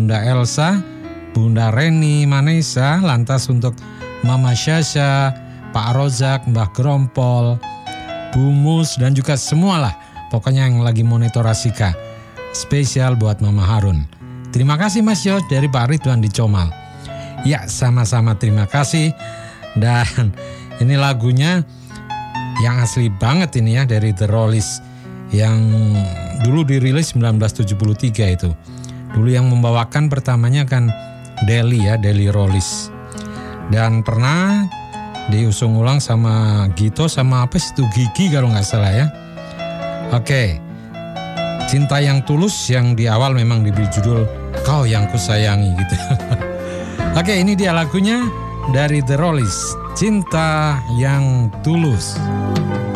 Bunda Elsa, Bunda Reni Manesa, lantas untuk Mama Syasha, Pak Rozak, Mbah Grompol, Bu Mus, dan juga semualah pokoknya yang lagi monitor Asika. Spesial buat Mama Harun. Terima kasih Mas Yo dari Pak Ridwan di Comal. Ya, sama-sama terima kasih. Dan ini lagunya yang asli banget ini ya, dari The Rollies yang dulu dirilis 1973 itu. Dulu yang membawakan pertamanya kan Deli ya, Deli Rollies. Dan pernah diusung ulang sama Gito sama apa sih itu, Gigi kalau nggak salah ya. Oke, Cinta yang Tulus yang di awal memang diberi judul Kau Yang Kusayangi gitu. Oke, ini dia lagunya dari The Rollies, Cinta yang Tulus.